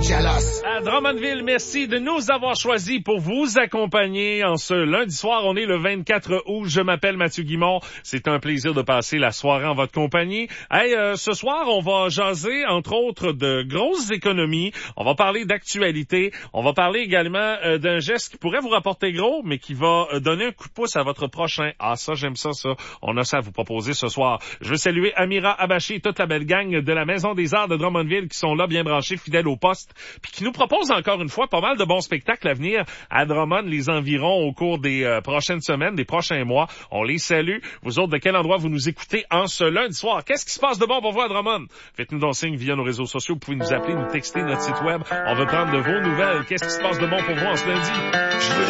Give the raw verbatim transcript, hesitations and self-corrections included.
jealous. À Drummondville, merci de nous avoir choisis pour vous accompagner en ce lundi soir. On est le vingt-quatre août. Je m'appelle Mathieu Guimond. C'est un plaisir de passer la soirée en votre compagnie. Hey, euh, ce soir, on va jaser, entre autres, de grosses économies. On va parler d'actualité. On va parler également euh, d'un geste qui pourrait vous rapporter gros, mais qui va euh, donner un coup de pouce à votre prochain. Ah, ça, j'aime ça, ça. On a ça à vous proposer ce soir. Je veux saluer Amira Abachi et toute la belle gang de la Maison des Arts de Drummondville qui sont là, bien branchés, fidèles au poste, puis qui nous proposent encore une fois pas mal de bons spectacles à venir à Drummond, les environs au cours des euh, prochaines semaines, des prochains mois. On les salue. Vous autres, de quel endroit vous nous écoutez en ce lundi soir? Qu'est-ce qui se passe de bon pour vous à Drummond? Faites-nous donc signe via nos réseaux sociaux. Vous pouvez nous appeler, nous texter notre site web. On veut prendre de vos nouvelles. Qu'est-ce qui se passe de bon pour vous en ce lundi?